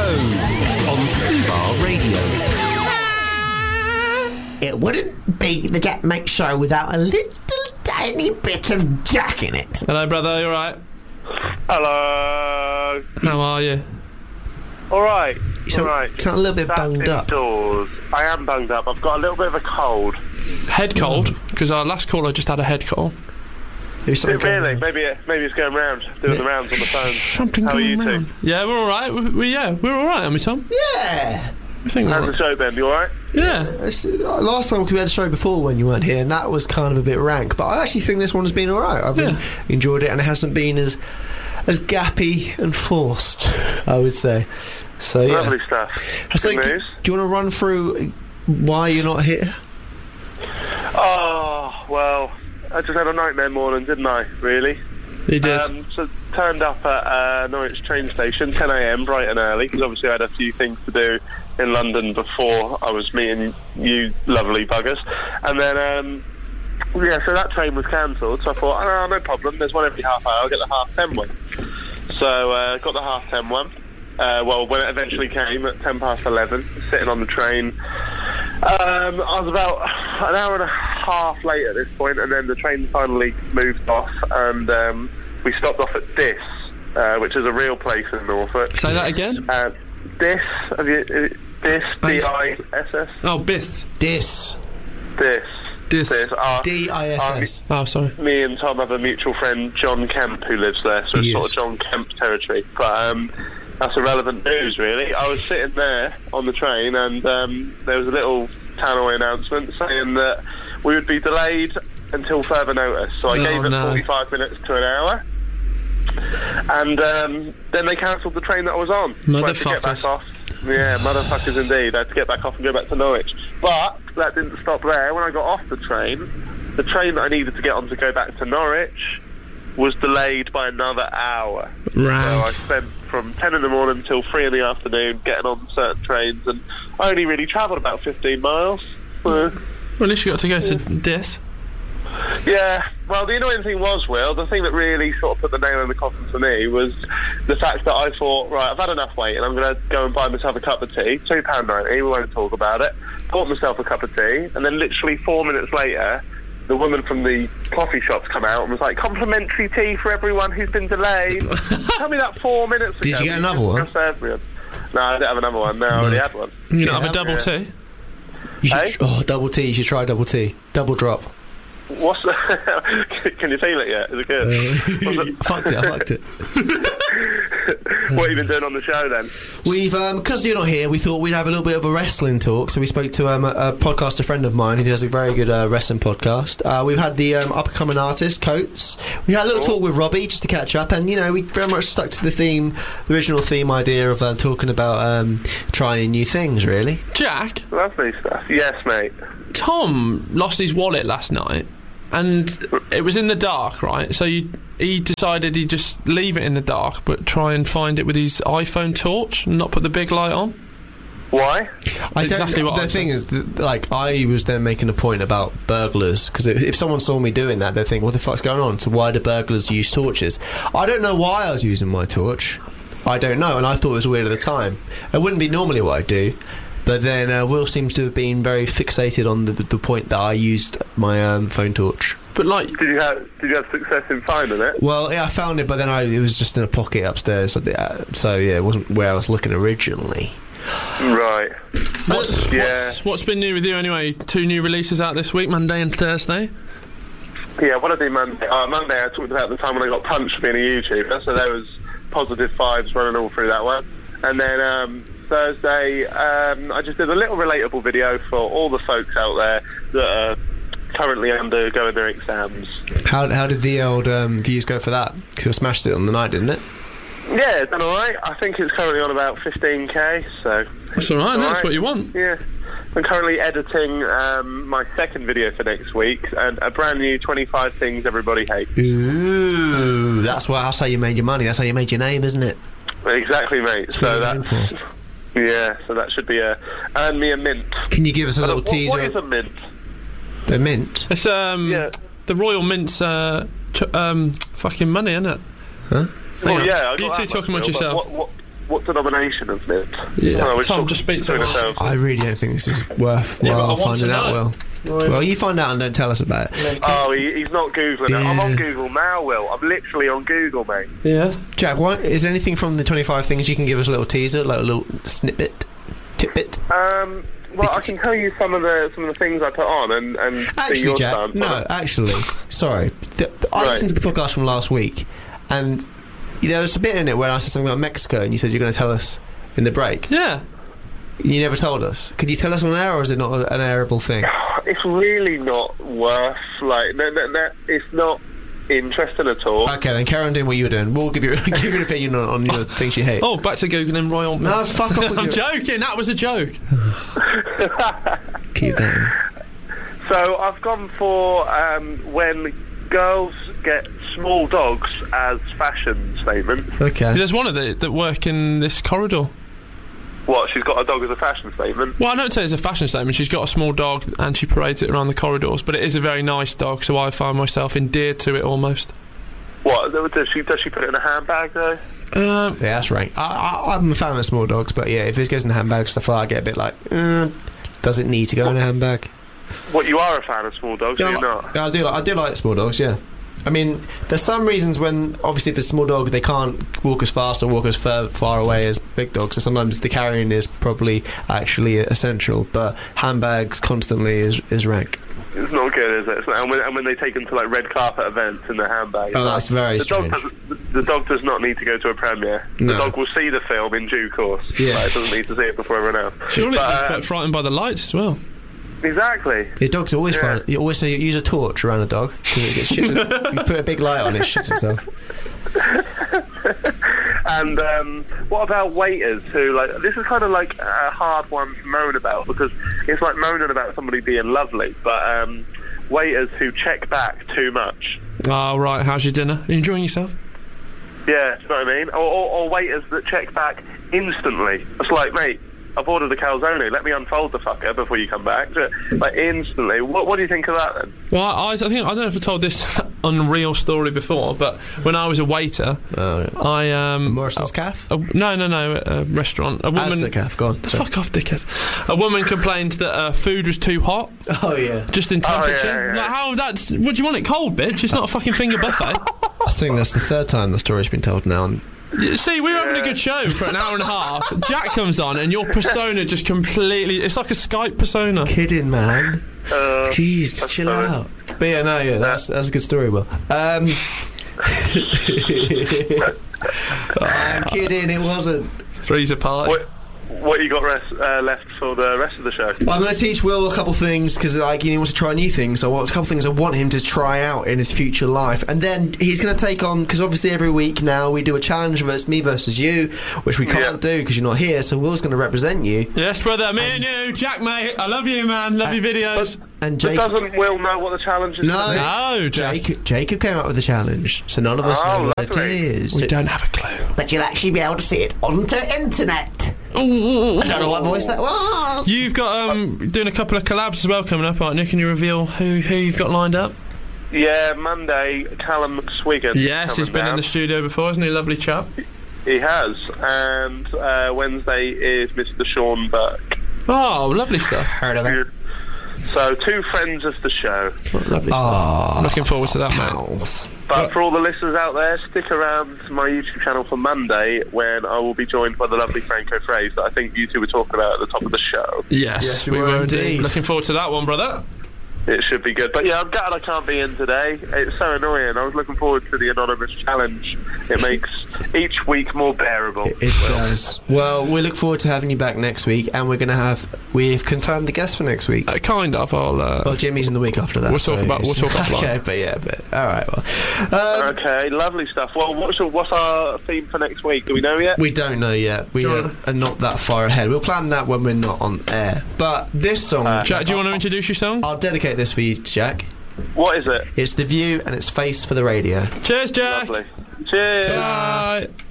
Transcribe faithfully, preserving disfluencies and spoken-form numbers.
on Fubar Radio. It wouldn't be the Jack Mate Show without a little tiny bit of Jack in it. Hello, brother, you alright? Hello. How are you? Alright. So, Alright. sound a little bit bunged up. Indoors. I am bunged up. I've got a little bit of a cold. Head cold? Because our last caller just had a head cold. There's something going Really? on. Maybe it, maybe it's going round, doing the rounds on the phone. Something How are going you round. two? Yeah, we're alright. We, we, yeah, we're alright, aren't we, Tom? Yeah. I think we're How's the alright. show been? You alright? Yeah. It's, uh, last time we had a show before when you weren't here, and that was kind of a bit rank. But I actually think this one's been alright. I've been, Yeah. enjoyed it, and it hasn't been as as gappy and forced, I would say. So yeah. Lovely stuff. So, Good c- news. do you want to run through why you're not here? Oh, well, I just had a nightmare morning, didn't I, really? He did. Um, so turned up at uh, Norwich train station, ten a m, bright and early, because obviously I had a few things to do in London before I was meeting you lovely buggers. And then, um, yeah, so that train was cancelled, so I thought, oh, no problem, there's one every half hour, I'll get the half ten one. So uh, got the half ten one. Uh, well, when it eventually came at ten past eleven, sitting on the train, um, I was about an hour and a half late at this point, and then the train finally moved off, and um, we stopped off at Dis, uh, which is a real place in Norfolk. Say that again? Uh, Dis, have you, uh, Dis, D I S S? Oh, Bith. Dis. Dis. Dis. Dis. Uh, D I S S. Oh, sorry. me and Tom have a mutual friend, John Kemp, who lives there, so it's Yes. sort of John Kemp territory. But um, that's irrelevant news, really. I was sitting there on the train, and um, there was a little tannoy announcement saying that we would be delayed until further notice. So I Oh, gave it no. forty-five minutes to an hour, and um, then they cancelled the train that I was on. So I had to get back Motherfuckers. off. Yeah, motherfuckers indeed. I had to get back off and go back to Norwich. But that didn't stop there. When I got off the train, the train that I needed to get on to go back to Norwich was delayed by another hour. So I spent from ten in the morning till three in the afternoon getting on certain trains, and I only really travelled about fifteen miles. Uh, Well, at least you got to go to Dis. yeah, well, the annoying thing was, Will, the thing that really sort of put the nail in the coffin for me was the fact that I thought, right, I've had enough waiting, I'm going to go and buy myself a cup of tea, two pounds ninety, we won't talk about it. Bought myself a cup of tea, and then literally four minutes later, the woman from the coffee shop's come out and was like, complimentary tea for everyone who's been delayed. Tell me that four minutes ago. Did you get another just one? discussed everyone. No, I didn't have another one. No, I already had one. You not have a double Yeah. T? You should Hey? tr- oh, double T. You should try double T. Double drop. What's the... Can you feel it yet? Is it good? What's it- Fucked it. I fucked it. What have you been doing on the show then? We've, um, because you're not here, we thought we'd have a little bit of a wrestling talk. So we spoke to um, a, a podcaster friend of mine who does a very good uh, wrestling podcast. Uh, we've had the um, up and coming artist Coates. We had a little talk with Robbie just to catch up, and you know we very much stuck to the theme, the original theme idea of uh, talking about um, trying new things. Really, Jack, Lovely stuff. Yes, mate. Tom lost his wallet last night, and it was in the dark, right? So you, he decided he'd just leave it in the dark, but try and find it with his iPhone torch and not put the big light on. Why? I Exactly don't, what the I thing said. is, th- like I was then making a point about burglars because if, if someone saw me doing that, they'd think, "What the fuck's going on?" So why do burglars use torches? I don't know why I was using my torch. I don't know, and I thought it was weird at the time. It wouldn't be normally what I do. But then uh, Will seems to have been very fixated on the, the, the point that I used my um, phone torch. But like, Did you have Did you have success in finding it? Well, yeah, I found it, but then I, it was just in a pocket upstairs. So, the, so yeah, it wasn't where I was looking originally. Right. what's, Yeah. what's what's been new with you anyway? Two new releases out this week, Monday and Thursday. Yeah. What I did Monday? Uh, Monday, I talked about the time when I got punched for being a YouTuber. So there was positive vibes running all through that one. And then um, Thursday, um, I just did a little relatable video for all the folks out there that are currently undergoing their exams. How how did the old um, views go for that? Because you smashed it on the night, didn't it? Yeah, it's done all right. I think it's currently on about fifteen k. So That's all right. All That's right. what you want. yeah, I'm currently editing um, my second video for next week, and a brand new twenty-five things everybody hates. Ooh, that's why that's how you made your money. That's how you made your name, isn't it? Exactly, mate. what So you're that's going yeah. So that should be a earn me a mint. Can you give us a little What- teaser? what is a mint? A mint? It's um Yeah. the Royal Mint's uh ch- um fucking money, isn't it? Huh? Hang Well, on. yeah. I You got two that talk much, amongst Will, but yourself. What, what, what denomination of nibs? Yeah. Oh, we're Tom, talking just speak to between us. ourselves. I really don't think this is worth Yeah, but I while want finding to out. know. Well, well, you find out and don't tell us about it. Oh, he, he's not Googling it. I'm Yeah. on Google now, Will. I'm literally on Google, mate. Yeah. Jack, what is there anything from the twenty-five things you can give us a little teaser, like a little snippet, tidbit? Um, well, I can tell you some of the some of the things I put on and, and see Actually, your Jack, stance on no, it. actually, sorry. The, the, I Right. listened to the podcast from last week, and there was a bit in it where I said something about Mexico, and you said you're going to tell us in the break. Yeah. You never told us. Could you tell us on air, or is it not an airable thing? It's really not worth, like, no, no, no, it's not interesting at all. Okay, then carry on doing what you were doing. We'll give you give you an opinion on, on your things you hate. Oh, back to googling Roy Altman. No, fuck off with I'm your- joking. That was a joke. Keep that in. So I've gone for um, when girls get small dogs as fashion statement. Okay. There's one of the that work in this corridor. What, she's got a dog as a fashion statement? Well, I don't say it's a fashion statement. She's got a small dog and she parades it around the corridors, but it is a very nice dog, so I find myself endeared to it almost. What, does she, does she put it in a handbag, though? Um, Yeah, that's right. I, I, I'm a fan of small dogs, but yeah, if this goes in a handbag stuff, I get a bit like, uh, does it need to go in a handbag? What, you are a fan of small dogs, Yeah, are you I, not? yeah, I do. Like, I do like small dogs. Yeah. I mean, there's some reasons when obviously if it's a small dog, they can't walk as fast or walk as far, far away as big dogs. So sometimes the carrying is probably actually essential, but handbags constantly is is rank. It's not good, is it? It's not, and, when, and when they take them to, like, red carpet events in their handbag. it's Oh, like, that's very the strange. Dog does, the dog does not need to go to a premiere. No. The dog will see the film in due course. Yeah. Like, it doesn't need to see it before everyone else. surely But, you're uh, quite frightened by the lights as well. Exactly. Your dog's always Yeah. fine. You always say you use a torch around a dog because it gets shits. You put a big light on it, it shits itself. And um, what about waiters who, like, this is kind of like a hard one to moan about because it's like moaning about somebody being lovely, but um, waiters who check back too much. Oh, right. How's your dinner? Are you enjoying yourself? Yeah, you know what I mean? Or, or, or waiters that check back instantly. It's like, mate, I've ordered a calzone, let me unfold the fucker before you come back. Like, instantly. What, what do you think of that, then? Well, I, I think I don't know if I told this unreal story before, but when I was a waiter, Oh, yeah. I um Morrison's Calf? a, no no no a restaurant a woman Asda Calf, go on. Sorry. fuck off dickhead a woman complained that uh, food was too hot Oh, yeah. just in Oh, yeah, temperature. yeah. Like, how that's what do you want it cold, bitch? It's not a fucking finger buffet. I think that's the third time the story's been told now. And You See, we were having a good show for an hour and a half. Jack comes on, and your persona just completely—it's like a Skype persona. kidding, man. Uh, Jeez, that's chill fine. out. But yeah, no, yeah, that's that's a good story, Will. Um, I'm kidding, it wasn't. Three's a party. What, what you got rest, uh, left for the rest of the show? I'm going to teach Will a couple things because like he wants to try new things. So a couple things I want him to try out in his future life, and then he's going to take on because obviously every week now we do a challenge versus me versus you, which we can't Yeah. do because you're not here. So Will's going to represent you, Yes, brother, me and you, Jack, mate. I love you, man. Love your videos. and But Jake. doesn't Will know what the challenge is? No. gonna be? No, Jack. Jacob, Jacob came up with the challenge, so none of us Oh, know what lovely. it is. We don't have a clue. But you'll actually be able to see it onto internet. I don't know what voice that was. You've got um doing a couple of collabs as well coming up, aren't you? Can you reveal who who you've got lined up? Yeah, Monday, Callum McSwiggan. Yes, he's coming been in down. the studio before, isn't he? Lovely chap. He has. And uh, Wednesday is Mister Sean Burke. Oh, lovely stuff. Heard of it? So, two friends of the show. Lovely stuff. Looking forward to that, mate. Pals. But for all the listeners out there, stick around to my YouTube channel for Monday when I will be joined by the lovely Franco Fraze that I think you two were talking about at the top of the show. Yes, Yes, we we were were indeed. indeed. Looking forward to that one, brother. It should be good. But yeah, I'm glad I can't be in today. It's so annoying. I was looking forward to the anonymous challenge. It makes each week more bearable. It does. Well, we look forward to having you back next week, and we're going to have. We've confirmed the guest for next week. Uh, kind of. I'll. Uh, Well, Jimmy's in the week after that. We'll talk so about- we'll it's- talk offline. Okay, but yeah, but all right. Well, um, Okay, lovely stuff. Well, what's, what's our theme for next week? Do we know yet? we don't know yet. We Sure. are, are not that far ahead. We'll plan that when we're not on air. But this song, Uh, Jack, do you want to introduce your song? I'll dedicate this for you, Jack. What is it? It's The View, and it's Face for the Radio. Cheers, Jack. Lovely. Cheers. Bye.